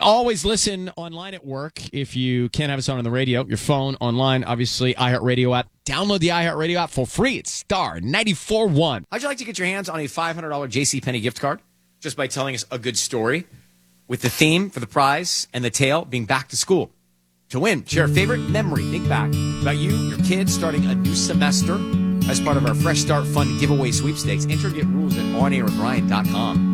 Always listen online at work if you can't have us on the radio, your phone, online, obviously, iHeartRadio app. Download the iHeartRadio app for free. It's star 94.1. How'd you like to get your hands on a $500 JCPenney gift card just by telling us a good story with the theme for the prize and the tale being back to school? To win, share a favorite memory, think back about you, your kids starting a new semester as part of our Fresh Start Fund giveaway sweepstakes. Enter and get rules at onairwithryan.com.